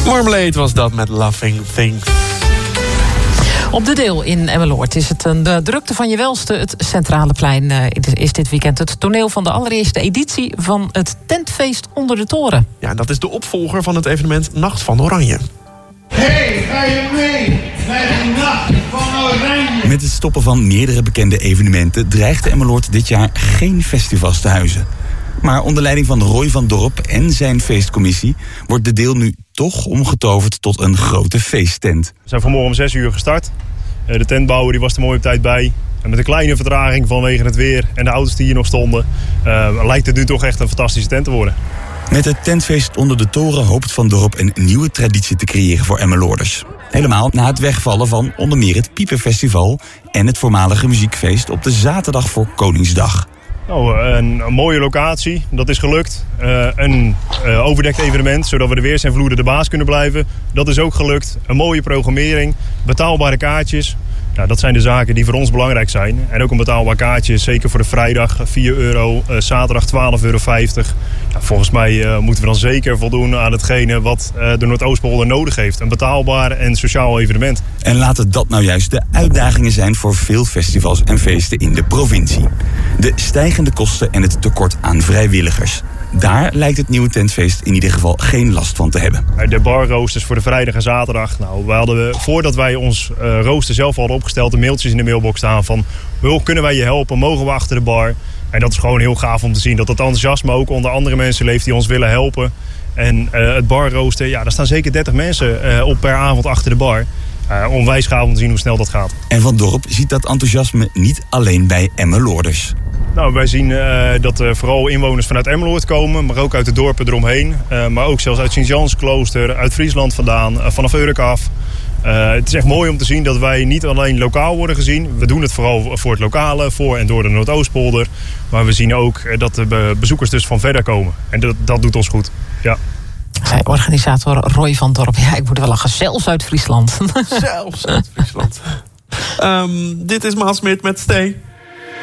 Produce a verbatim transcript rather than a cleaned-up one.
Marmalade was dat met Laughing Things. Op de Deel in Emmeloord is het een de drukte van je welste. Het Centrale Plein uh, is dit weekend het toneel van de allereerste editie van het Tentfeest onder de Toren. Ja, dat is de opvolger van het evenement Nacht van Oranje. Hey, ga je mee naar de Nacht van Oranje? Met het stoppen van meerdere bekende evenementen dreigt Emmeloord dit jaar geen festivals te huizen. Maar onder leiding van Roy van Dorp en zijn feestcommissie wordt de Deel nu toch omgetoverd tot een grote feesttent. We zijn vanmorgen om zes uur gestart. De tentbouwer die was er mooi op tijd bij. En met een kleine vertraging vanwege het weer en de auto's die hier nog stonden, uh, lijkt het nu toch echt een fantastische tent te worden. Met het Tentfeest onder de Toren hoopt Van Dorp een nieuwe traditie te creëren voor Emmeloorders. Helemaal na het wegvallen van onder meer het Piepenfestival en het voormalige muziekfeest op de zaterdag voor Koningsdag. Nou, een, een mooie locatie, dat is gelukt. Uh, een uh, overdekt evenement, zodat we de weersinvloeden de baas kunnen blijven. Dat is ook gelukt. Een mooie programmering, betaalbare kaartjes. Nou, dat zijn de zaken die voor ons belangrijk zijn. En ook een betaalbaar kaartje, zeker voor de vrijdag vier euro, uh, zaterdag twaalf euro vijftig. Ja, volgens mij uh, moeten we dan zeker voldoen aan hetgene wat uh, de Noordoostpolder nodig heeft. Een betaalbaar en sociaal evenement. En laten dat nou juist de uitdagingen zijn voor veel festivals en feesten in de provincie. De stijgende kosten en het tekort aan vrijwilligers. Daar lijkt het nieuwe tentfeest in ieder geval geen last van te hebben. De barroosters voor de vrijdag en zaterdag. Nou, we hadden, voordat wij ons uh, rooster zelf hadden opgesteld, de mailtjes in de mailbox staan van: hoe kunnen wij je helpen? Mogen we achter de bar? En dat is gewoon heel gaaf om te zien dat dat enthousiasme ook onder andere mensen leeft die ons willen helpen. En uh, het barrooster, ja, daar staan zeker dertig mensen uh, op per avond achter de bar. Uh, onwijs gaaf om te zien hoe snel dat gaat. En Van Dorp ziet dat enthousiasme niet alleen bij Emmeloorders. Nou, wij zien uh, dat uh, vooral inwoners vanuit Emmeloord komen, maar ook uit de dorpen eromheen. Uh, maar ook zelfs uit Sint-Jansklooster, uit Friesland vandaan, uh, vanaf Urk af. Uh, het is echt mooi om te zien dat wij niet alleen lokaal worden gezien. We doen het vooral voor het lokale, voor en door de Noordoostpolder. Maar we zien ook uh, dat de bezoekers dus van verder komen. En dat, dat doet ons goed, ja. Zij organisator Roy van Dorp. Ja, ik moet wel lachen. Zelfs uit Friesland. Zelfs uit Friesland. um, dit is Maas Smit met Stay.